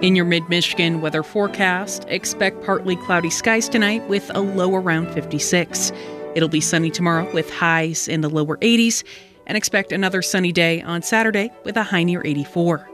In your mid-Michigan weather forecast, expect partly cloudy skies tonight with a low around 56. It'll be sunny tomorrow with highs in the lower 80s, and expect another sunny day on Saturday with a high near 84.